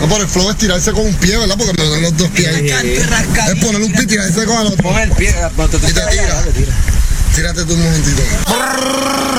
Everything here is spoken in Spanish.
No, por el flow es tirarse con un pie, ¿verdad? Porque me dan los dos pies ahí. Es poner un pie y tirarse con el otro. Pon el pie, Y te tira. Tírate tú un momentito.